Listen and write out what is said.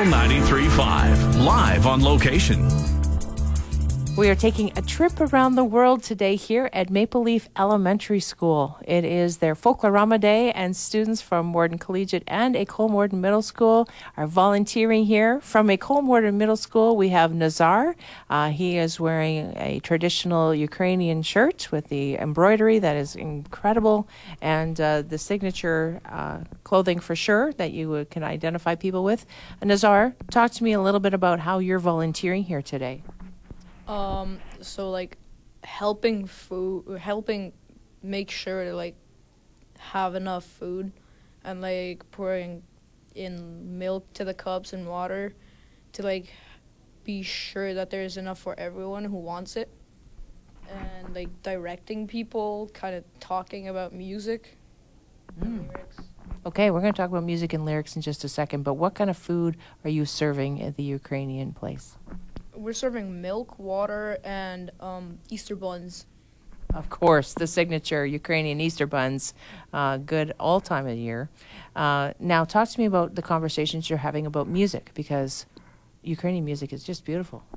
93.5, live on location. We are taking a trip around the world today here at Maple Leaf Elementary School. It is their Folklorama Day, and students from Morden Collegiate and École Morden Middle School are volunteering here. From École Morden Middle School, we have Nazar. He is wearing a traditional Ukrainian shirt with the embroidery that is incredible, and the signature clothing for sure that you can identify people with. Nazar, talk to me a little bit about how you're volunteering here today. So helping make sure to have enough food, and pouring in milk to the cups and water to be sure that there's enough for everyone who wants it, and directing people, kind of talking about music and lyrics. Okay, we're going to talk about music and lyrics in just a second, but what kind of food are you serving at the Ukrainian place? We're serving milk, water, and Easter buns. Of course, the signature Ukrainian Easter buns, good all time of year. Now, talk to me about the conversations you're having about music, because Ukrainian music is just beautiful.